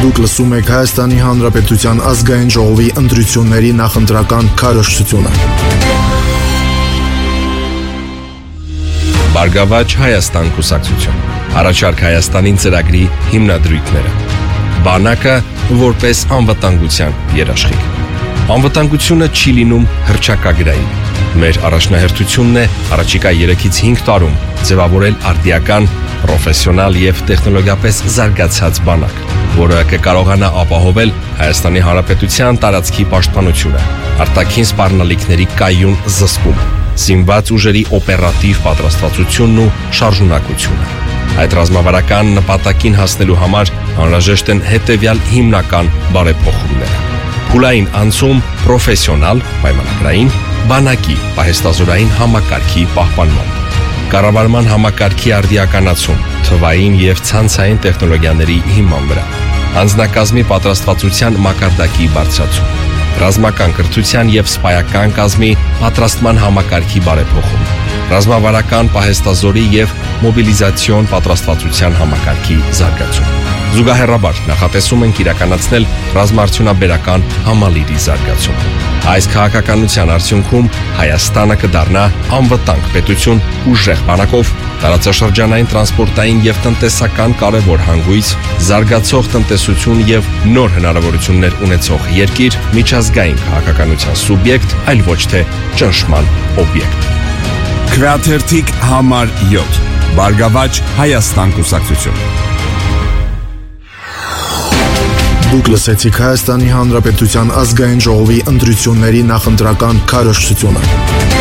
Դուք լսում եք Հայաստանի Հանրապետության ազգային ժողովի ընտրությունների նախընտրական քարոզչությունը։ Բարգավաճ Հայաստան կուսակցություն։ Առաջարկ Հայաստանին ծրագրի հիմնադրույթները։ Բանակը որպես անվտանգության երաշխիք։ Անվտանգությունը չի լինում հռչակագրային։ Մեր առաջնահերթությունն է առաջիկա 3-ից 5 տարում ձևավորել արդիական, պրոֆեսիոնալ եւ տեխնոլոգիապես զարգացած բանակ, որը կկարողանա ապահովել Հայաստանի Հանրապետության տարածքի պաշտպանությունը, արտաքին սպառնալիքների կայուն զսպումը, զինված ուժերի օպերատիվ պատրաստվածությունն ու շարժունակությունը։ Այդ ռազմավարական նպատակին հասնելու համար անհրաժեշտ են հետևյալ հիմնական բարեփոխումները. Փուլային անցում պրոֆեսիոնալ, պայմանագրային, բանակի պահեստազորային համակարգի պահպանման, կառավարման համակարգի արդիականացում, թվային եւ ցանցային տեխնոլոգիաների հիման վրա, անձնակազմի պատրաստվածության մակարդակի բարձրացում, ռազմական կրթության եւ սպայական կազմի պատրաստման համակարգի բարեփոխում, ռազմավարական պահեստազորի եւ մոբիլիզացիոն պատրաստվածության համակարգի զարգացում։ Զուգահեռաբար նախատեսում ենք իրականացնել ռազմաարդյունաբերական համալիրի զարգացում։ Այս քաղաքականության արդյունքում Հայաստանը կդառնա անվտանգ պետություն ուժեղ բանակով, տարածաշրջանային տրանսպորտային եւ տնտեսական կարևոր հանգույց, զարգացող տնտեսություն եւ նոր հնարավորություններ ունեցող երկիր, միջազգային քաղաքականության սուբյեկտ, այլ ոչ թե ճնշման օբյեկտ։ Քվեաթերթիկ համար 7. Բարգավաճ Հայաստան կուսակցություն։ Դուք լսեցիք Հայաստանի Հանրապետության ազգային ժողովի ընտրությունների նախընտրական քարոզչությունը։